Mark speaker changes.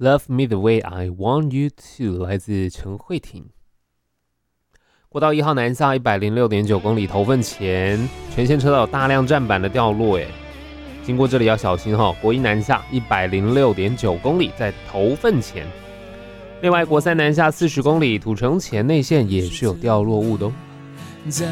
Speaker 1: Love Me the Way I Want You To 来自陈慧婷。国道1号南下 106.9 公里，头份前全线车道有大量站板的掉落，经过这里要小心哈。国一南下 106.9 公里，在头份前。另外国三南下40公里，土城前内线也是有掉落物的哦。
Speaker 2: 在